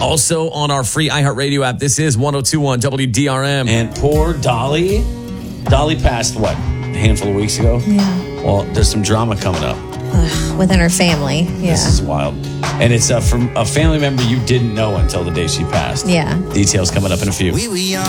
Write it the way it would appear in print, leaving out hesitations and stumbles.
Also on our free iHeartRadio app, this is 102.1 WDRM. And poor Dolly. Dolly passed, what, a handful of weeks ago? Yeah. Well, there's some drama coming up. Within her family. Yeah. This is wild. And it's from a family member you didn't know until the day she passed. Yeah. Details coming up in a few.